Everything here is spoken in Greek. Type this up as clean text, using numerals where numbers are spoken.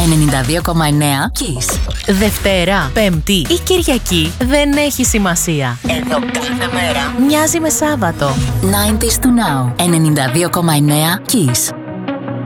92,9 Kiss. Δευτέρα, Πέμπτη ή Κυριακή δεν έχει σημασία. Εδώ κάθε μέρα μοιάζει με Σάββατο. 90s to now. 92,9 Kiss.